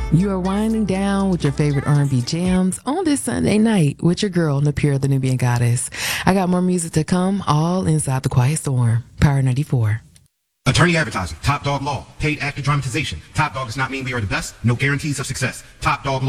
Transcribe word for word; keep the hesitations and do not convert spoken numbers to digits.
You are winding down with your favorite R and B jams on this Sunday night with your girl, Napira the Nubian Goddess. I got more music to come, all inside the Quiet Storm. Power ninety-four. Attorney advertising, Top Dog Law, paid actor dramatization. Top Dog does not mean we are the best, no guarantees of success. Top Dog Law.